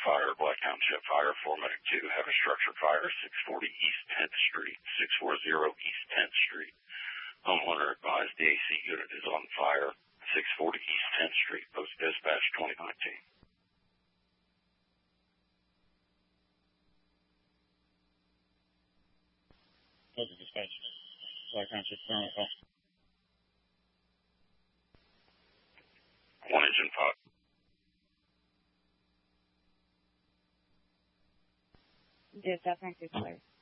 fire, Black Township Fire, 4 Medic 2, have a structure fire, 640 East 10th Street, 640 East 10th Street. Homeowner advised the AC unit is on fire, 640 East 10th Street, post dispatch 2019. Post dispatch, Black Township Fire call. 1 engine 5. Dispatch 964.